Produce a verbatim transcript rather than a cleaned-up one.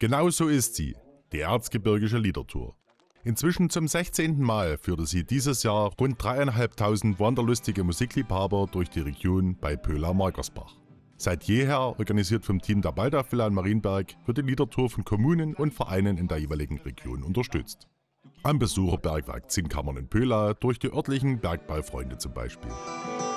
Genau so ist sie, die Erzgebirgische Liedertour. Inzwischen zum sechzehnten Mal führte sie dieses Jahr rund dreieinhalbtausend wanderlustige Musikliebhaber durch die Region bei Pöhlau-Markersbach. Seit jeher organisiert vom Team der Waldorfvilla in Marienberg wird die Liedertour von Kommunen und Vereinen in der jeweiligen Region unterstützt. Am Besucherbergwerk Zinnkammern in Pöhlau durch die örtlichen Bergbaufreunde zum Beispiel.